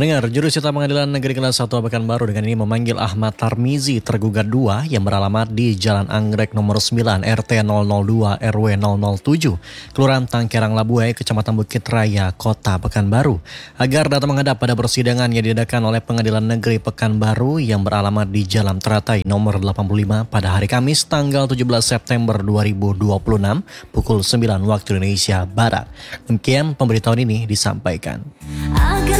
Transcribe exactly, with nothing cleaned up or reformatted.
Pendengar, Jurusita Pengadilan Negeri Kelas satu Pekanbaru dengan ini memanggil Ahmad Tarmizi tergugat dua yang beralamat di Jalan Anggrek nomor sembilan R T nol nol dua R W nol nol tujuh, Kelurahan Tangkerang Labuai, Kecamatan Bukit Raya, Kota Pekanbaru, agar datang menghadap pada persidangan yang diadakan oleh Pengadilan Negeri Pekanbaru yang beralamat di Jalan Teratai nomor delapan puluh lima pada hari Kamis tanggal tujuh belas September dua ribu dua puluh enam pukul sembilan waktu Indonesia Barat. Demikian pemberitahuan ini disampaikan. Agar